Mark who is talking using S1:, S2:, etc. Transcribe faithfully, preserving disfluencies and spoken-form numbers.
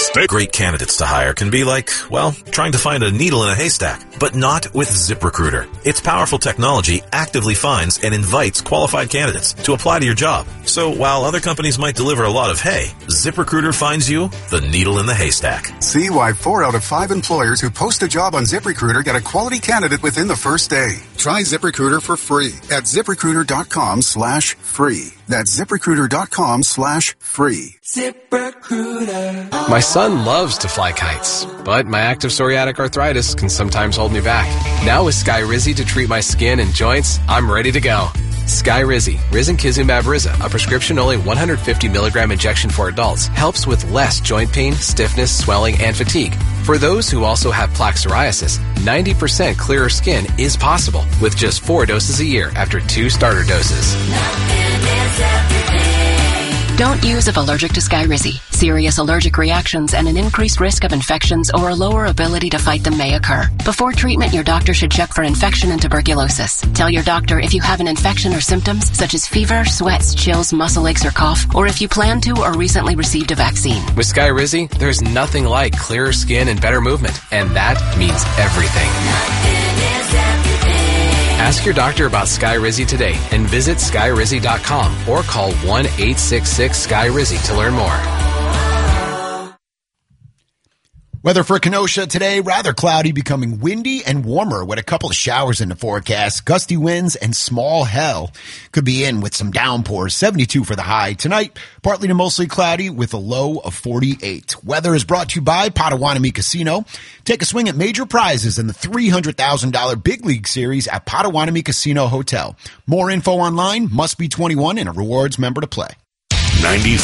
S1: Stay. Great candidates to hire can be like, well, trying to find a needle in a haystack, but not with ZipRecruiter. Its powerful technology actively finds and invites qualified candidates to apply to your job. So while other companies might deliver a lot of hay, ZipRecruiter finds you the needle in the haystack.
S2: See why four out of five employers who post a job on ZipRecruiter get a quality candidate within the first day. Try ZipRecruiter for free at ZipRecruiter.com slash free. That's ZipRecruiter.com slash free.
S3: ZipRecruiter. My son loves to fly kites, but my active psoriatic arthritis can sometimes hold me back. Now with Skyrizi to treat my skin and joints, I'm ready to go. Skyrizi, Risankizumab Riza, a prescription-only one hundred fifty milligram injection for adults, helps with less joint pain, stiffness, swelling, and fatigue. For those who also have plaque psoriasis, ninety percent clearer skin is possible with just four doses a year after two starter doses.
S4: Don't use if allergic to Skyrizi. Serious allergic reactions and an increased risk of infections or a lower ability to fight them may occur. Before treatment, your doctor should check for infection and tuberculosis. Tell your doctor if you have an infection or symptoms such as fever, sweats, chills, muscle aches, or cough, or if you plan to or recently received a vaccine.
S3: With Skyrizi, there's nothing like clearer skin and better movement, and that means everything. Ask your doctor about Skyrizi today and visit Skyrizi dot com or call one eight six six Sky Rizi to learn more.
S5: Weather for Kenosha today, rather cloudy, becoming windy and warmer with a couple of showers in the forecast. Gusty winds and small hail could be in with some downpours. seventy-two for the high. Tonight, partly to mostly cloudy with a low of forty-eight. Weather is brought to you by Potawatomi Casino. Take a swing at major prizes in the three hundred thousand dollars Big League Series at Potawatomi Casino Hotel. More info online, must be twenty-one and a rewards member to play.
S1: ninety